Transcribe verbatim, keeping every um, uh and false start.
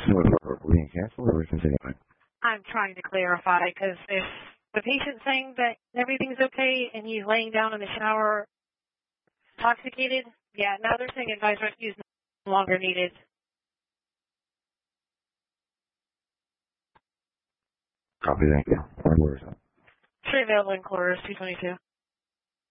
Are we can cancel or we continue? I'm trying to clarify because if the patient's saying that everything's okay and he's laying down in the shower intoxicated, yeah, now they're saying advised rescue is no longer needed. Copy, thank you. Where is that? Straight available in Cloris two twenty-two.